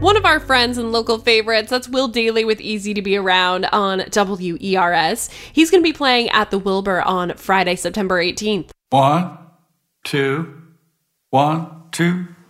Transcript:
One of our friends and local favorites, that's Will Daly with Easy to Be Around on WERS. He's going to be playing at the Wilbur on Friday, September 18th. 1, 2, 1, 2.